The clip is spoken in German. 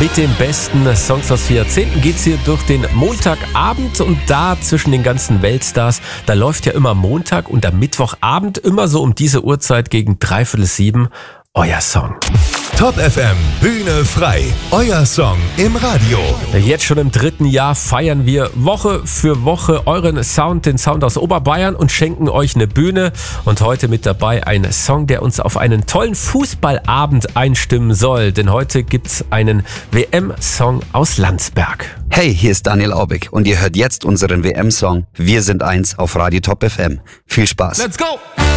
Mit den besten Songs aus 4 Jahrzehnten geht's hier durch den Montagabend und da zwischen den ganzen Weltstars, da läuft ja immer Montag und am Mittwochabend immer so um diese Uhrzeit gegen 6:45 euer Song. Top FM, Bühne frei. Euer Song im Radio. Jetzt schon im 3. Jahr feiern wir Woche für Woche euren Sound, den Sound aus Oberbayern und schenken euch eine Bühne. Und heute mit dabei ein Song, der uns auf einen tollen Fußballabend einstimmen soll. Denn heute gibt's einen WM-Song aus Landsberg. Hey, hier ist Daniel Aubig und ihr hört jetzt unseren WM-Song Wir sind eins auf Radio Top FM. Viel Spaß. Let's go!